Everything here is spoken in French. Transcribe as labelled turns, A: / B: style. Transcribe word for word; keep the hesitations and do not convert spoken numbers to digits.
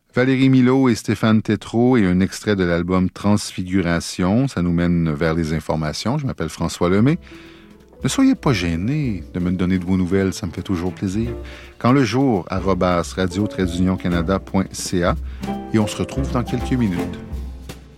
A: Valérie Milot et Stéphane Tétrault et un extrait de l'album Transfiguration. Ça nous mène vers les informations. Je m'appelle François Lemay. Ne soyez pas gênés de me donner de vos nouvelles, ça me fait toujours plaisir. Quand le jour, arobase radio tiret union canada point c a, et on se retrouve dans quelques minutes.